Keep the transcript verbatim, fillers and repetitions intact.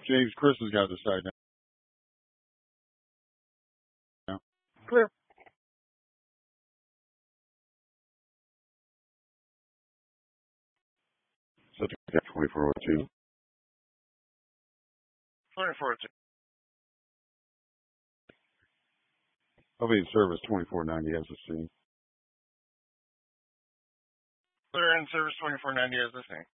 James, Chris has got to decide now. Clear. So twenty-four oh two. twenty-four oh two. I'll be in service twenty-four ninety as a scene. Clear in service twenty-four ninety as the same.